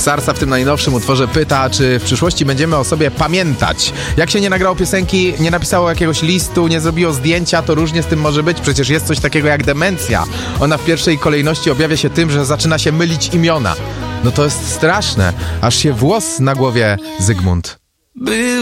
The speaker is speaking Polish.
Sarsa w tym najnowszym utworze pyta, czy w przyszłości będziemy o sobie pamiętać. Jak się nie nagrało piosenki, nie napisało jakiegoś listu, nie zrobiło zdjęcia, to różnie z tym może być. Przecież jest coś takiego jak demencja. Ona w pierwszej kolejności objawia się tym, że zaczyna się mylić imiona. No to jest straszne. Aż się włos na głowie, Zygmunt.